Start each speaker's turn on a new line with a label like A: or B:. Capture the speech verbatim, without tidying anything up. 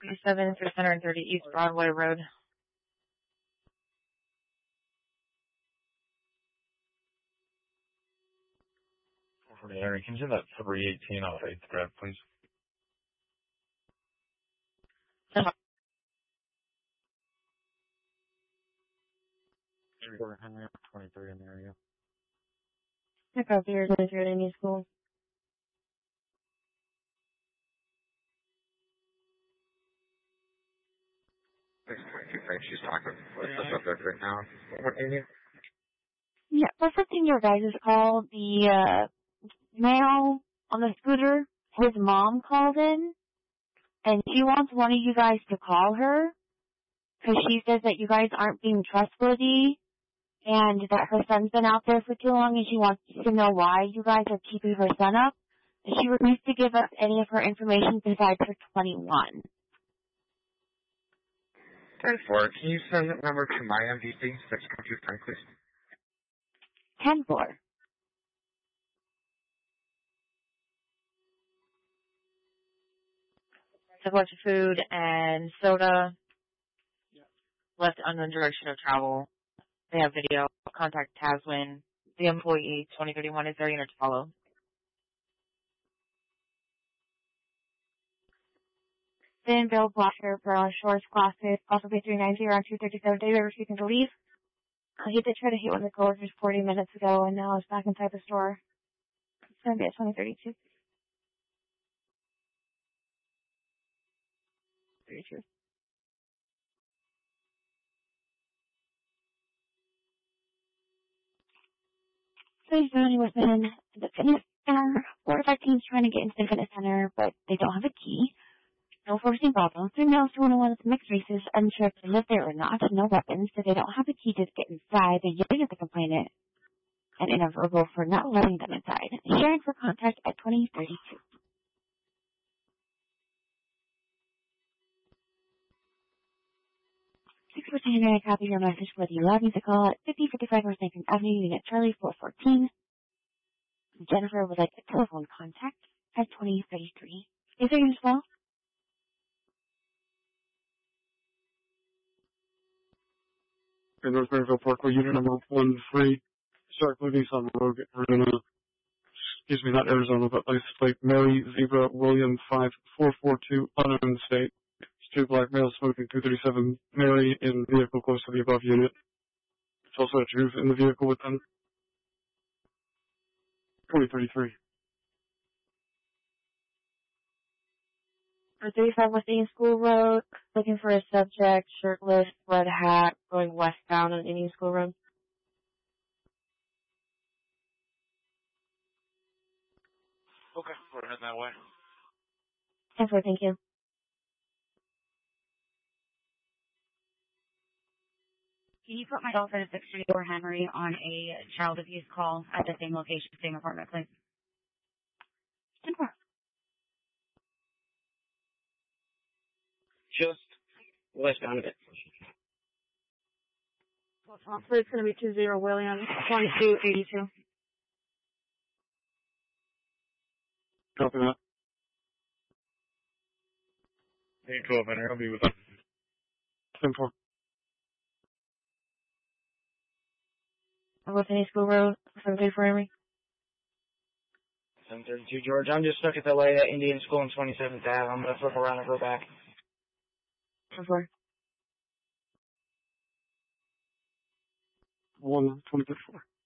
A: eighty-seven, three hundred thirty East Broadway Road.
B: For the area, can you send that three eighteen off eighth grab, please? Fort Henry, twenty-three in the area.
A: Check out the years if you're at any school.
C: She's talking. What's the subject right now? What do you need?
A: Yeah, referencing your guys' call, the uh, male on the scooter, his mom called in, and she wants one of you guys to call her, because she says that you guys aren't being trustworthy, and that her son's been out there for too long, and she wants to know why you guys are keeping her son up. And she refused to give us any of her information besides her twenty-one.
C: ten four, can you send that number to my M V C, six one two ten, please?
A: ten four. It's a bunch of food and soda. Yeah. Left unknown direction of travel. They have video. Contact Taswin. The employee, twenty thirty-one, is there unit to follow. Then Bill Blocker for Shores Classes, also B three ninety around two thirty-seven. David refusing to leave. Uh, he did try to hit one of the coworkers forty minutes ago, and now he's back inside the store. It's going to be at twenty thirty-two. thirty-two. So he's running within the fitness center. Four or five teams trying to get into the fitness center, but they don't have a key. No forcing problems. Three males to one of one of the mixed races, unsure if they live there or not. No weapons, so they don't have a key to get inside. They're yelling at the complainant and in a verbal for not letting them inside. Sharing for contact at twenty thirty-two. six fourteen, I copy your message for the allowed me to call at fifty fifty-five North Lincoln Avenue, Unit Charlie four fourteen. Jennifer would like a telephone contact at twenty thirty-three. Is there yours well?
D: In North Maryville Parkway, unit number one three, Shark Movies on Rogue, Arizona. Excuse me, not Arizona, but license plate Mary Zebra William five four four two, unknown state. Two black males smoking two thirty-seven Mary in vehicle close to the above unit. It's also a Jew in the vehicle with them. twenty thirty-three.
A: For thirty-five West Indian School Road, looking for a subject, shirtless, red hat, going westbound on Indian School Road.
B: Okay, we're heading that way.
A: ten four, thank you.
E: Can you put myself at a six thirty-four Henry on a child abuse call at the same location, same apartment, please?
A: ten four.
F: Just westbound of it.
A: So it's going to be two zero Williams, twenty-two eighty-two.
D: Copy that.
B: eight twelve, Henry, I'll be with them.
D: ten four.
A: West Indian School Road, seven thirty-four Henry.
F: seven thirty-two, George. I'm just stuck at the light at Indian School and twenty-seventh Ave. I'm going to flip around and go back.
A: ten four.
D: one twenty thirty-four.